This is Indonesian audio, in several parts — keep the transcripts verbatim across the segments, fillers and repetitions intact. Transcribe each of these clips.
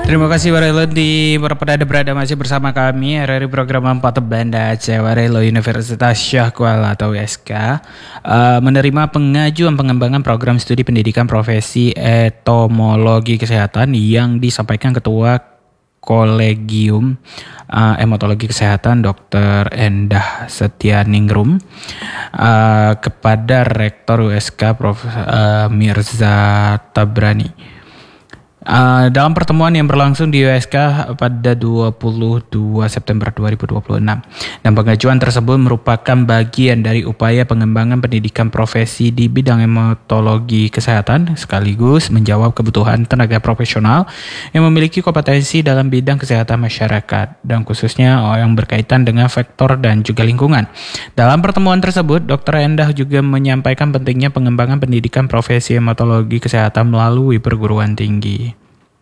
Terima kasih Warelo di berada berada masih bersama kami R R I program empat Banda Aceh Warelo Universitas Syah Kuala atau U S K uh, menerima pengajuan pengembangan program studi pendidikan profesi etomologi kesehatan yang disampaikan Ketua Kolegium uh, Hematologi Kesehatan Doktor Endah Setianingrum uh, kepada Rektor U S K Prof uh, Mirza Tabrani. Uh, dalam pertemuan yang berlangsung di U S K pada dua puluh dua September dua ribu dua puluh enam, dan pengajuan tersebut merupakan bagian dari upaya pengembangan pendidikan profesi di bidang hematologi kesehatan sekaligus menjawab kebutuhan tenaga profesional yang memiliki kompetensi dalam bidang kesehatan masyarakat dan khususnya yang berkaitan dengan faktor dan juga lingkungan. Dalam pertemuan tersebut, Doktor Endah juga menyampaikan pentingnya pengembangan pendidikan profesi hematologi kesehatan melalui perguruan tinggi.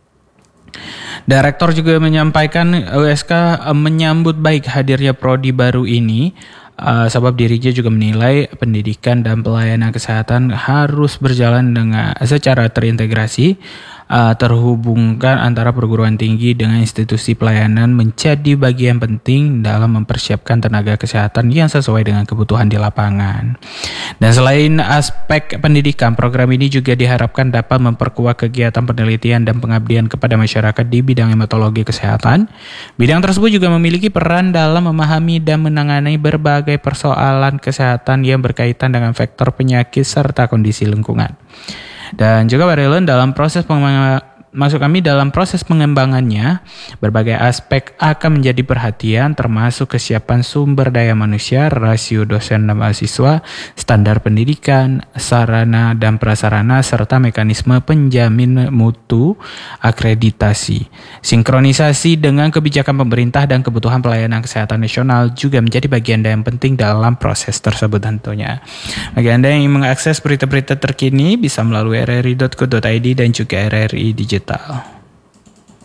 Direktur juga menyampaikan U S K menyambut baik hadirnya prodi baru ini uh, sebab dirinya juga menilai pendidikan dan pelayanan kesehatan harus berjalan dengan secara terintegrasi, uh, terhubungkan antara perguruan tinggi dengan institusi pelayanan menjadi bagian penting dalam mempersiapkan tenaga kesehatan yang sesuai dengan kebutuhan di lapangan. Dan selain aspek pendidikan, program ini juga diharapkan dapat memperkuat kegiatan penelitian dan pengabdian kepada masyarakat di bidang hematologi kesehatan. Bidang tersebut juga memiliki peran dalam memahami dan menangani berbagai persoalan kesehatan yang berkaitan dengan faktor penyakit serta kondisi lingkungan. Dan juga Warelo dalam proses pengembangan Maksud kami dalam proses pengembangannya, berbagai aspek akan menjadi perhatian termasuk kesiapan sumber daya manusia, rasio dosen dan mahasiswa, standar pendidikan, sarana dan prasarana, serta mekanisme penjamin mutu akreditasi. Sinkronisasi dengan kebijakan pemerintah dan kebutuhan pelayanan kesehatan nasional juga menjadi bagian yang penting dalam proses tersebut tentunya. Bagi Anda yang ingin mengakses berita-berita terkini bisa melalui r r i dot co dot i d dan juga R R I Digital.